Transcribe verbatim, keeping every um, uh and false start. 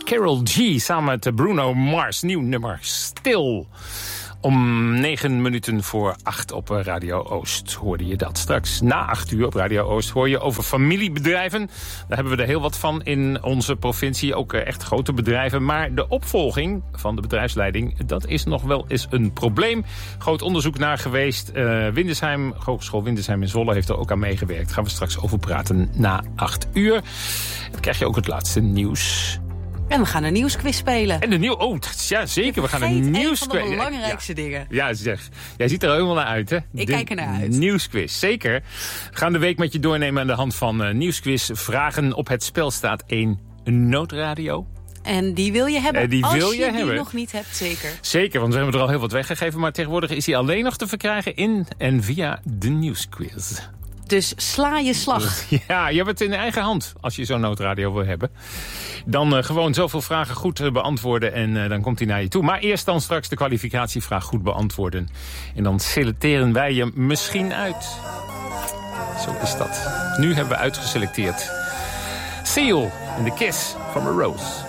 Karol G samen met Bruno Mars. Nieuw nummer, Stil. Om negen minuten voor acht op Radio Oost hoorde je dat. Straks na acht uur op Radio Oost hoor je over familiebedrijven. Daar hebben we er heel wat van in onze provincie. Ook echt grote bedrijven. Maar de opvolging van de bedrijfsleiding, dat is nog wel eens een probleem. Groot onderzoek naar geweest. Uh, Windesheim, Hogeschool Windesheim in Zwolle heeft er ook aan meegewerkt. Daar gaan we straks over praten na acht uur. Dan krijg je ook het laatste nieuws. En we gaan een nieuwsquiz spelen. En de nieuw, oh, ja zeker, we gaan een nieuwsquiz. Een van de belangrijkste ja. dingen. Ja, zeg. Jij ziet er helemaal naar uit, hè? Ik de kijk er naar uit. Nieuwsquiz, zeker. We gaan de week met je doornemen aan de hand van uh, nieuwsquiz. Vragen op het spel staat één noodradio. En die wil je hebben, uh, die als wil je, je die hebben. nog niet hebt, zeker. Zeker, want we hebben er al heel wat weggegeven. Maar tegenwoordig is hij alleen nog te verkrijgen in en via de nieuwsquiz. Dus sla je slag. Ja, je hebt het in eigen hand als je zo'n noodradio wil hebben. Dan uh, gewoon zoveel vragen goed uh, beantwoorden en uh, dan komt hij naar je toe. Maar eerst dan straks de kwalificatievraag goed beantwoorden. En dan selecteren wij je misschien uit. Zo is dat. Nu hebben we uitgeselecteerd Seal in The Kiss from a Rose.